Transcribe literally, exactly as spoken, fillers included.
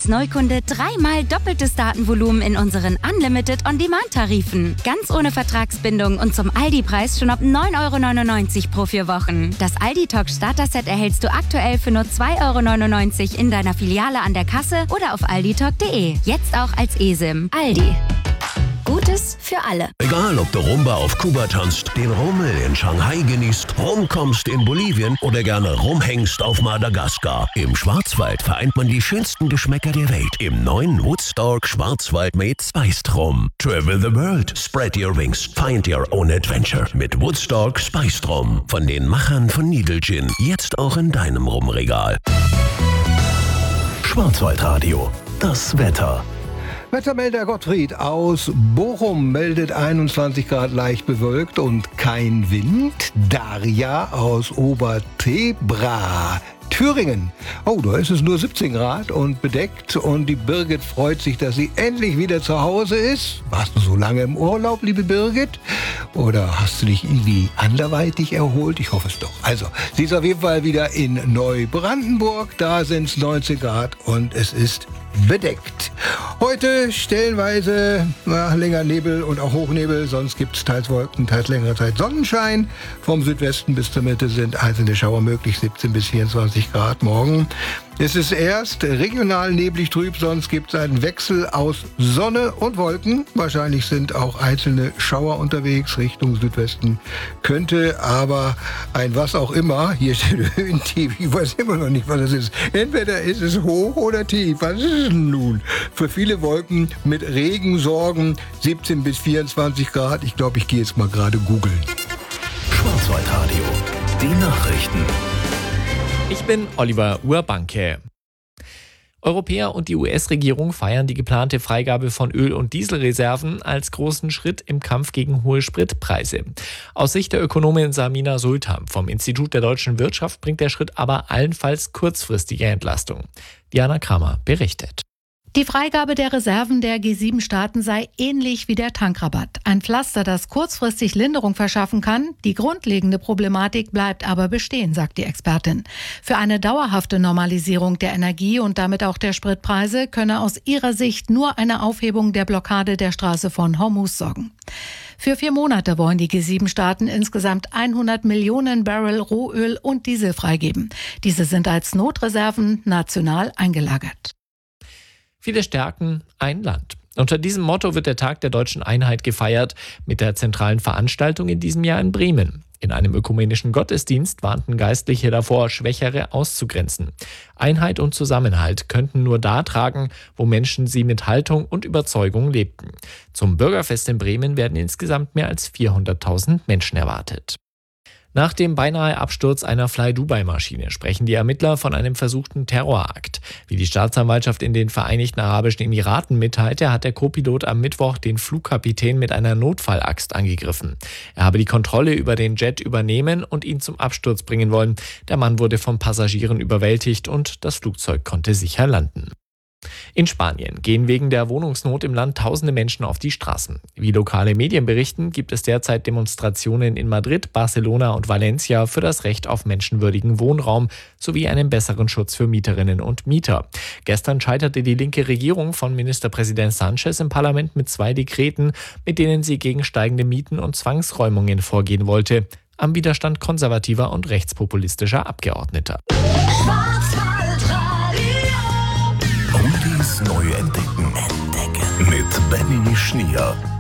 als Neukunde dreimal doppeltes Datenvolumen in unseren Unlimited On-Demand-Tarifen. Ganz ohne Vertragsbindung und zum Aldi-Preis schon ab neun Euro neunundneunzig pro vier Wochen. Das Aldi-Talk Starter-Set erhältst du aktuell für nur zwei Euro neunundneunzig in deiner Filiale an der Kasse oder auf alditalk punkt de. Jetzt auch als eSIM. Aldi. Gutes für alle. Egal, ob du Rumba auf Kuba tanzt, den Rummel in Shanghai genießt, rumkommst in Bolivien oder gerne rumhängst auf Madagaskar. Im Schwarzwald vereint man die schönsten Geschmäcker der Welt im neuen Woodstock Schwarzwald mit Spiced Rum. Travel the world, spread your wings, find your own adventure mit Woodstock Spiced Rum. Von den Machern von Needle Gin, jetzt auch in deinem Rumregal. Schwarzwaldradio, das Wetter. Wettermelder Gottfried aus Bochum meldet einundzwanzig Grad leicht bewölkt und kein Wind. Daria aus Obertebra, Thüringen. Oh, da ist es nur siebzehn Grad und bedeckt. Und die Birgit freut sich, dass sie endlich wieder zu Hause ist. Warst du so lange im Urlaub, liebe Birgit? Oder hast du dich irgendwie anderweitig erholt? Ich hoffe es doch. Also, sie ist auf jeden Fall wieder in Neubrandenburg. Da sind es neunzehn Grad und es ist bedeckt. Heute stellenweise na, länger Nebel und auch Hochnebel, sonst gibt es teils Wolken, teils längere Zeit Sonnenschein. Vom Südwesten bis zur Mitte sind einzelne Schauer möglich, siebzehn bis vierundzwanzig Grad morgen. Es ist erst regional neblig trüb, sonst gibt es einen Wechsel aus Sonne und Wolken. Wahrscheinlich sind auch einzelne Schauer unterwegs Richtung Südwesten. Könnte aber ein was auch immer, hier steht Höhentief, ich weiß immer noch nicht, was das ist. Entweder ist es hoch oder tief. Was ist es nun? Für viele Wolken mit Regen sorgen, siebzehn bis vierundzwanzig Grad. Ich glaube, ich gehe jetzt mal gerade googeln. Schwarzwaldradio, die Nachrichten. Ich bin Oliver Urbanke. Europäer und die U S-Regierung feiern die geplante Freigabe von Öl- und Dieselreserven als großen Schritt im Kampf gegen hohe Spritpreise. Aus Sicht der Ökonomin Samina Sultan vom Institut der deutschen Wirtschaft bringt der Schritt aber allenfalls kurzfristige Entlastung. Diana Kramer berichtet. Die Freigabe der Reserven der G sieben Staaten sei ähnlich wie der Tankrabatt. Ein Pflaster, das kurzfristig Linderung verschaffen kann. Die grundlegende Problematik bleibt aber bestehen, sagt die Expertin. Für eine dauerhafte Normalisierung der Energie und damit auch der Spritpreise könne aus ihrer Sicht nur eine Aufhebung der Blockade der Straße von Hormuz sorgen. Für vier Monate wollen die G sieben Staaten insgesamt hundert Millionen Barrel Rohöl und Diesel freigeben. Diese sind als Notreserven national eingelagert. Viele Stärken, ein Land. Unter diesem Motto wird der Tag der deutschen Einheit gefeiert, mit der zentralen Veranstaltung in diesem Jahr in Bremen. In einem ökumenischen Gottesdienst warnten Geistliche davor, Schwächere auszugrenzen. Einheit und Zusammenhalt könnten nur da tragen, wo Menschen sie mit Haltung und Überzeugung lebten. Zum Bürgerfest in Bremen werden insgesamt mehr als vierhunderttausend Menschen erwartet. Nach dem beinahe Absturz einer Fly-Dubai-Maschine sprechen die Ermittler von einem versuchten Terrorakt. Wie die Staatsanwaltschaft in den Vereinigten Arabischen Emiraten mitteilte, hat der Co-Pilot am Mittwoch den Flugkapitän mit einer Notfallaxt angegriffen. Er habe die Kontrolle über den Jet übernehmen und ihn zum Absturz bringen wollen. Der Mann wurde von Passagieren überwältigt und das Flugzeug konnte sicher landen. In Spanien gehen wegen der Wohnungsnot im Land tausende Menschen auf die Straßen. Wie lokale Medien berichten, gibt es derzeit Demonstrationen in Madrid, Barcelona und Valencia für das Recht auf menschenwürdigen Wohnraum sowie einen besseren Schutz für Mieterinnen und Mieter. Gestern scheiterte die linke Regierung von Ministerpräsident Sánchez im Parlament mit zwei Dekreten, mit denen sie gegen steigende Mieten und Zwangsräumungen vorgehen wollte. Am Widerstand konservativer und rechtspopulistischer Abgeordneter. Oldies neu entdecken. Entdecken. Mit Benny Schnier.